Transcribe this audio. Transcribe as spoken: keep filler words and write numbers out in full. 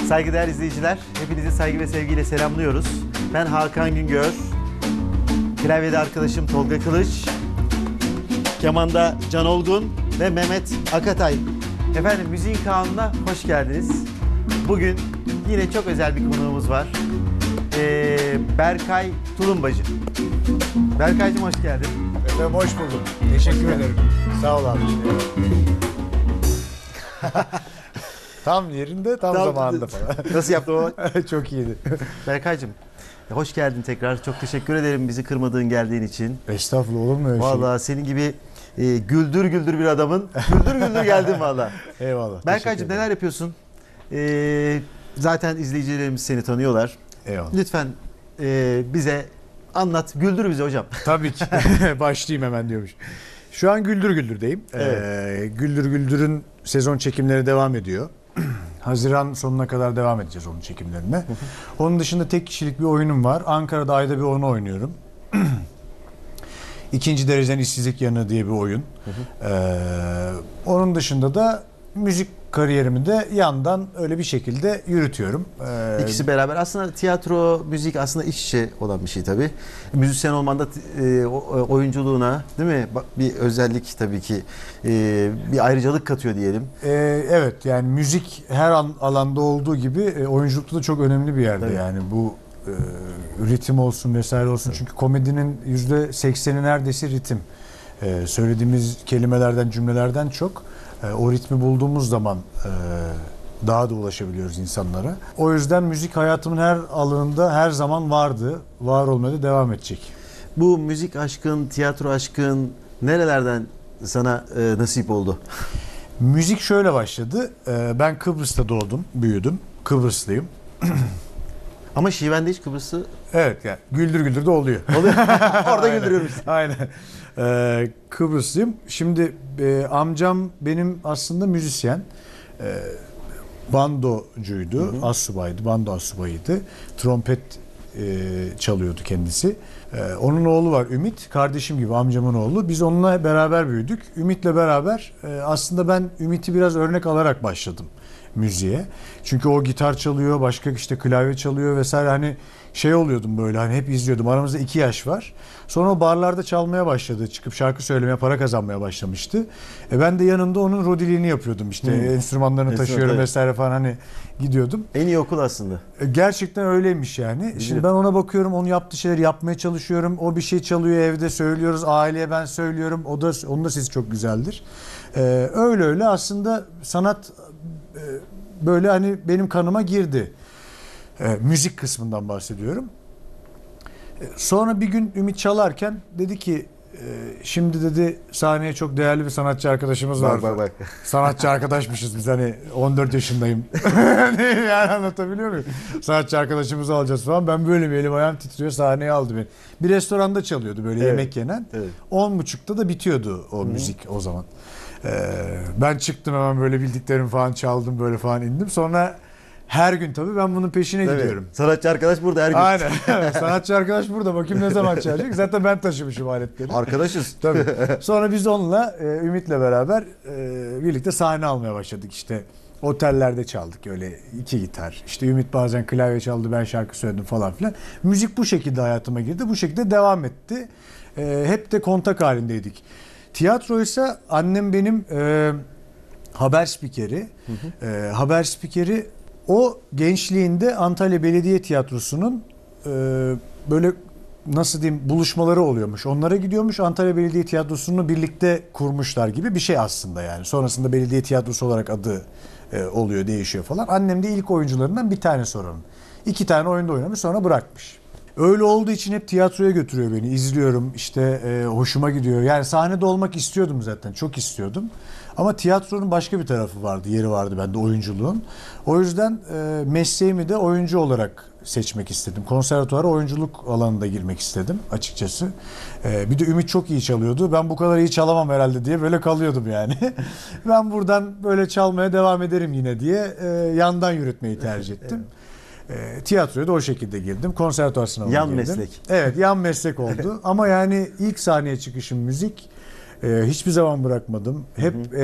Saygıdeğer izleyiciler, hepinizi saygı ve sevgiyle selamlıyoruz. Ben Hakan Güngör, klavyede arkadaşım Tolga Kılıç, kemanda Can Olgun ve Mehmet Akatay. Efendim, Müziğin Kanununa hoş geldiniz. Bugün yine çok özel bir konuğumuz var. Ee, Berkay Tulumbacı. Berkaycığım hoş geldin. Efendim hoş bulduk. Teşekkür ederim. Sağ ol abi. Tam yerinde, tam, tam zamanında falan. Nasıl yaptın o? Çok iyiydi. Berkaycığım, hoş geldin tekrar. Çok teşekkür ederim bizi kırmadığın, geldiğin için. Estağfurullah, olur mu öyle şey? Vallahi senin gibi e, güldür güldür bir adamın güldür güldür geldin vallahi. Eyvallah. Berkaycığım, neler yapıyorsun? E, zaten izleyicilerimiz seni tanıyorlar. Eyvallah. Lütfen e, bize anlat, güldür bizi hocam. Tabii ki. Başlayayım hemen diyormuş. Şu an Güldür Güldür'deyim. Evet. Ee, Güldür Güldür'ün sezon çekimleri devam ediyor. Haziran sonuna kadar devam edeceğiz onun çekimlerine. Onun dışında tek kişilik bir oyunum var. Ankara'da ayda bir onu oynuyorum. İkinci dereceden işsizlik yanığı diye bir oyun. Ee, onun dışında da müzik kariyerimi de yandan öyle bir şekilde yürütüyorum. Ee, İkisi beraber. Aslında tiyatro, müzik aslında iç içe olan bir şey tabii. Müzisyen olman da e, oyunculuğuna, değil mi? Bir özellik tabii ki, e, bir ayrıcalık katıyor diyelim. Ee, evet, yani müzik her an, alanda olduğu gibi e, oyunculukta da çok önemli bir yerde. Tabii. Yani bu e, ritim olsun vesaire olsun. Tabii. Çünkü komedinin yüzde sekseni neredeyse ritim. E, söylediğimiz kelimelerden, cümlelerden çok e, o ritmi bulduğumuz zaman e, daha da ulaşabiliyoruz insanlara. O yüzden müzik hayatımın her alanında her zaman vardı. Var olmaya da devam edecek. Bu müzik aşkın, tiyatro aşkın nerelerden sana e, nasip oldu? Müzik şöyle başladı. E, ben Kıbrıs'ta doğdum, büyüdüm. Kıbrıslıyım. Ama şiven de hiç Kıbrıs'ı... Evet, yani güldür güldür de oluyor. Oluyor. Orada güldürüyormuş. Aynen. Ee, Kıbrıslıyım. Şimdi e, amcam benim aslında müzisyen. E, bandocuydu, hı hı. Astsubaydı, bando astsubayıydı. Trompet e, çalıyordu kendisi. E, onun oğlu var Ümit, kardeşim gibi amcamın oğlu. Biz onunla beraber büyüdük. Ümit'le beraber e, aslında ben Ümit'i biraz örnek alarak başladım müziğe. Çünkü o gitar çalıyor, başka işte klavye çalıyor vesaire, hani şey oluyordum böyle, hani hep izliyordum. Aramızda iki yaş var. Sonra o barlarda çalmaya başladı. Çıkıp şarkı söylemeye, para kazanmaya başlamıştı. E ben de yanında onun rodiliğini yapıyordum işte. Hmm. Enstrümanlarını Enstrüman, taşıyorum evet. vesaire falan, hani gidiyordum. En iyi okul aslında. E gerçekten öyleymiş yani. Bilmiyorum. Şimdi ben ona bakıyorum, onun yaptığı şeyleri yapmaya çalışıyorum. O bir şey çalıyor evde, söylüyoruz. Aileye ben söylüyorum. O da, onun da sesi çok güzeldir. E, öyle öyle aslında sanat e, böyle hani benim kanıma girdi. E, müzik kısmından bahsediyorum. E, sonra bir gün Ümit çalarken dedi ki e, şimdi dedi sahneye çok değerli bir sanatçı arkadaşımız var. Bak bak bak. Sanatçı arkadaşmışız biz, hani on dört yaşındayım. Yani anlatabiliyor muyum? Sanatçı arkadaşımızı alacağız falan. Ben böyle bir elim ayağım titriyor, sahneye aldı beni. Bir restoranda çalıyordu böyle, evet. yemek yenen. Evet. on buçukta da bitiyordu o Hı-hı. müzik o zaman. Ee, ben çıktım hemen, böyle bildiklerimi falan çaldım, böyle falan indim. Sonra her gün tabii ben bunun peşine Tabii. gidiyorum. Sanatçı arkadaş burada her gün. Aynen. Sanatçı arkadaş burada. Bakayım ne zaman çalacak. Zaten ben taşımışım aletleri. Arkadaşız. Tabii. Sonra biz onunla, Ümit'le beraber birlikte sahne almaya başladık işte. Otellerde çaldık öyle, iki gitar. İşte Ümit bazen klavye çaldı, ben şarkı söyledim falan filan. Müzik bu şekilde hayatıma girdi. Bu şekilde devam etti. Hep de kontak halindeydik. Tiyatro ise annem benim e, haber spikeri. Hı hı. E, haber spikeri. O gençliğinde Antalya Belediye Tiyatrosu'nun e, böyle nasıl diyeyim buluşmaları oluyormuş. Onlara gidiyormuş. Antalya Belediye Tiyatrosu'nu birlikte kurmuşlar gibi bir şey aslında yani. Sonrasında Belediye Tiyatrosu olarak adı e, oluyor, değişiyor falan. Annem de ilk oyuncularından bir tanesi oranın. İki tane oyunda oynamış, sonra bırakmış. Öyle olduğu için hep tiyatroya götürüyor beni. İzliyorum işte, e, hoşuma gidiyor. Yani sahnede olmak istiyordum zaten. Çok istiyordum. Ama tiyatronun başka bir tarafı vardı, yeri vardı bende, oyunculuğun. O yüzden e, mesleğimi de oyuncu olarak seçmek istedim. Konservatuvara oyunculuk alanında girmek istedim açıkçası. E, bir de Ümit çok iyi çalıyordu. Ben bu kadar iyi çalamam herhalde diye böyle kalıyordum yani. Ben buradan böyle çalmaya devam ederim yine diye e, yandan yürütmeyi tercih ettim. E, tiyatroya da o şekilde girdim. Konservatuvar sınavına yan girdim. Yan meslek. Evet, yan meslek oldu. Ama yani ilk sahneye çıkışım müzik. E, hiçbir zaman bırakmadım. Hep hı hı.